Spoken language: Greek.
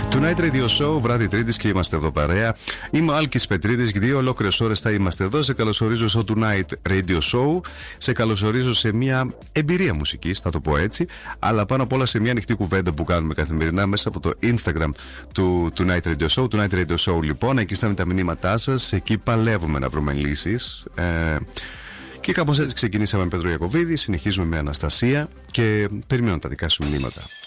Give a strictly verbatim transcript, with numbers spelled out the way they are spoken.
Tonight Radio Show, βράδυ Τρίτης και είμαστε εδώ παρέα. Είμαι ο Άλκης Πετρίδης, δύο ολόκληρες ώρες θα είμαστε εδώ. Σε καλωσορίζω στο Tonight Radio Show. Σε καλωσορίζω σε μια εμπειρία μουσικής, θα το πω έτσι. Αλλά πάνω απ' όλα σε μια ανοιχτή κουβέντα που κάνουμε καθημερινά μέσα από το Instagram του Tonight Radio Show. Tonight Radio Show, λοιπόν, εκεί στάμε τα μηνύματά σας. Εκεί παλεύουμε να βρούμε λύσεις. Ε, και κάπως έτσι ξεκινήσαμε με Πέτρο Ιακωβίδη. Συνεχίζουμε με Αναστασία και περιμένω τα δικά σου μηνύματα.